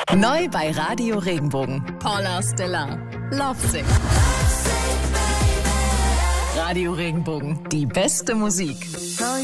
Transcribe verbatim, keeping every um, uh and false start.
Neu bei Radio Regenbogen. Paula Stella. Lovesick. Radio Regenbogen. Die beste Musik.